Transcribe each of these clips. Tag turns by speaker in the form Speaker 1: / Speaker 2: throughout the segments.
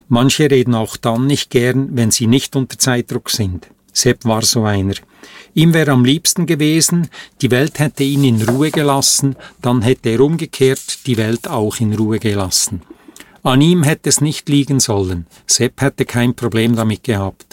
Speaker 1: Manche reden auch dann nicht gern, wenn sie nicht unter Zeitdruck sind. Sepp war so einer. Ihm wäre am liebsten gewesen, die Welt hätte ihn in Ruhe gelassen, dann hätte er umgekehrt die Welt auch in Ruhe gelassen. An ihm hätte es nicht liegen sollen. Sepp hätte kein Problem damit gehabt.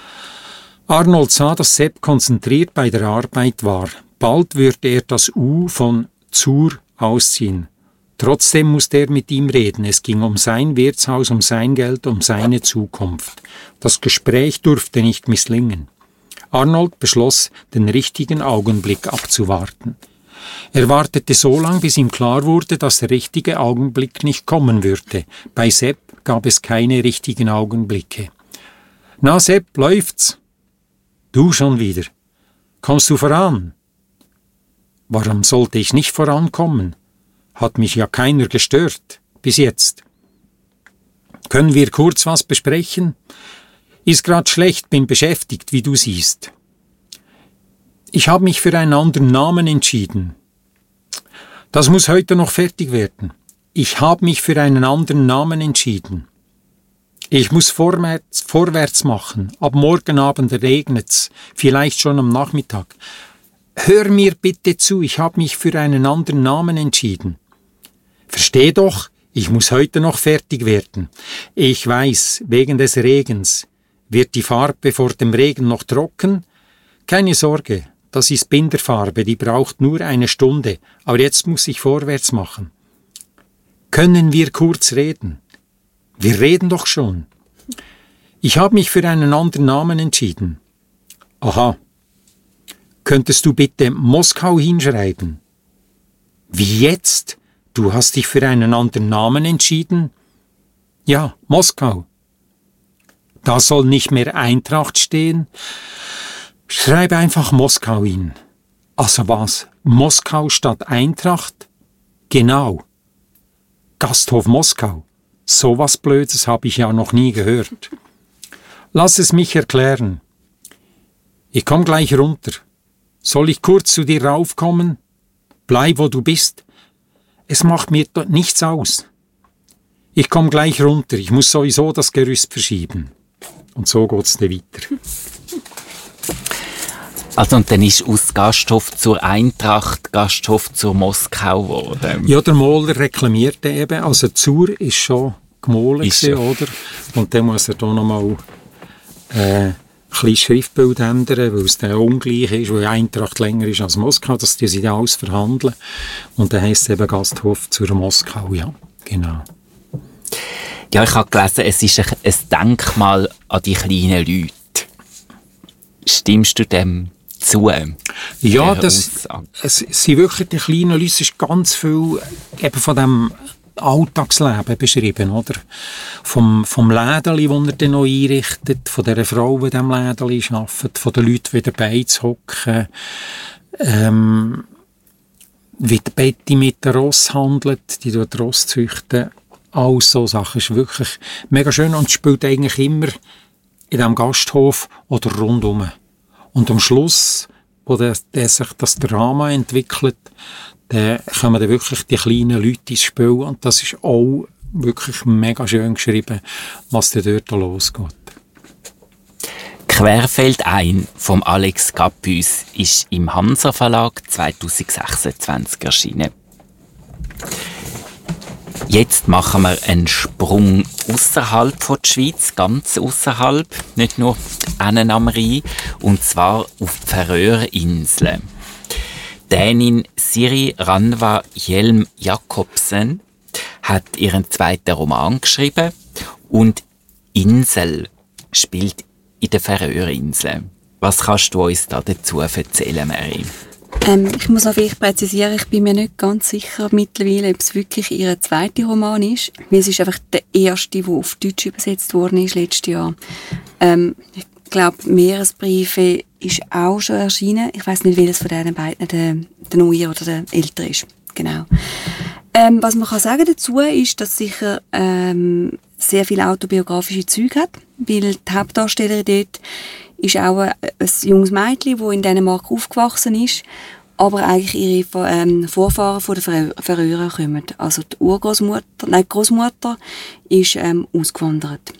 Speaker 1: Arnold sah, dass Sepp konzentriert bei der Arbeit war. Bald würde er das U von zur ausziehen. Trotzdem musste er mit ihm reden. Es ging um sein Wirtshaus, um sein Geld, um seine Zukunft. Das Gespräch durfte nicht misslingen. Arnold beschloss, den richtigen Augenblick abzuwarten. Er wartete so lange, bis ihm klar wurde, dass der richtige Augenblick nicht kommen würde. Bei Sepp gab es keine richtigen Augenblicke. »Na Sepp, läuft's?« »Du schon wieder. Kommst du voran?« »Warum sollte ich nicht vorankommen? Hat mich ja keiner gestört, bis jetzt.« »Können wir kurz was besprechen?« »Ist grad schlecht, bin beschäftigt, wie du siehst.« »Ich habe mich für einen anderen Namen entschieden.« »Das muss heute noch fertig werden.« »Ich habe mich für einen anderen Namen entschieden.« »Ich muss vorwärts machen. Ab morgen Abend regnet's, vielleicht schon am Nachmittag.« »Hör mir bitte zu, ich habe mich für einen anderen Namen entschieden.« »Versteh doch, ich muss heute noch fertig werden. Ich weiß, wegen des Regens. Wird die Farbe vor dem Regen noch trocken? Keine Sorge, das ist Binderfarbe, die braucht nur eine Stunde, aber jetzt muss ich vorwärts machen.« »Können wir kurz reden?« »Wir reden doch schon.« »Ich habe mich für einen anderen Namen entschieden.« »Aha. Könntest du bitte Moskau hinschreiben?« »Wie jetzt? Du hast dich für einen anderen Namen entschieden?« »Ja, Moskau.« »Da soll nicht mehr Eintracht stehen?« »Schreib einfach Moskau hin.« »Also was? Moskau statt Eintracht?« »Genau. Gasthof Moskau. So was Blödes habe ich ja noch nie gehört.« »Lass es mich erklären.« »Ich komm gleich runter. Soll ich kurz zu dir raufkommen?« »Bleib, wo du bist. Es macht mir nichts aus.« »Ich komm gleich runter. Ich muss sowieso das Gerüst verschieben.« Und so geht's dann weiter.
Speaker 2: Also und dann ist aus Gasthof zur Eintracht Gasthof zur Moskau geworden.
Speaker 1: Ja, der Maler reklamierte eben, also Zur ist schon gemahlen gewesen, oder? Und dann muss er da nochmal ein kleines Schriftbild ändern, weil es dann ungleich ist, weil Eintracht länger ist als Moskau, dass die sich alles verhandeln. Und dann heisst es eben Gasthof zur Moskau, ja, genau.
Speaker 2: Ja, ich habe gelesen, es ist ein Denkmal an die kleinen Leute. Stimmst du dem zu?
Speaker 1: Ja, es sind wirklich die kleinen Leute, es ist ganz viel eben von dem Alltagsleben beschrieben, oder? Vom Lädeli, das er dann noch einrichtet, von dieser Frau, die in diesem Lädeli arbeitet, von den Leuten, die dabei hocken, wie die Betty mit den Ross handelt, die dort Ross züchten. All so Sachen ist wirklich mega schön und spielt eigentlich immer in diesem Gasthof oder rundum. Und am Schluss, wo sich das Drama entwickelt, dann kommen dann wirklich die kleinen Leute ins Spiel und das ist auch wirklich mega schön geschrieben, was dann dort losgeht.
Speaker 2: Querfeld ein vom Alex Capus ist im Hansa Verlag 2026 erschienen. Jetzt machen wir einen Sprung ausserhalb von der Schweiz, ganz ausserhalb, nicht nur innen am Rhein, und zwar auf die Färöerinseln. Dänin Siri Ranva Hjelm-Jacobsen hat ihren zweiten Roman geschrieben und Insel spielt in den Färöerinseln. Was kannst du uns da dazu erzählen, Mary?
Speaker 3: Ich muss noch vielleicht präzisieren, ich bin mir nicht ganz sicher mittlerweile, ob es wirklich ihr zweiter Roman ist. Weil es ist einfach der erste, der auf Deutsch übersetzt worden ist letztes Jahr. Ich glaube, Meeresbriefe ist auch schon erschienen. Ich weiß nicht, welches von diesen beiden der neue oder der ältere ist. Genau. Was man kann sagen dazu ist, dass sicher sehr viele autobiografische Züge hat, weil die Hauptdarstellerin dort ist auch ein junges Mädchen, das in Dänemark aufgewachsen ist, aber eigentlich ihre Vorfahren von den Färöern kommen. Also die Großmutter ist ausgewandert.